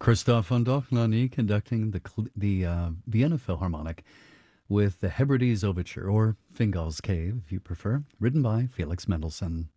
Christoph von Dochnani conducting the Vienna Philharmonic with the Hebrides Overture, or Fingal's Cave, if you prefer, written by Felix Mendelssohn.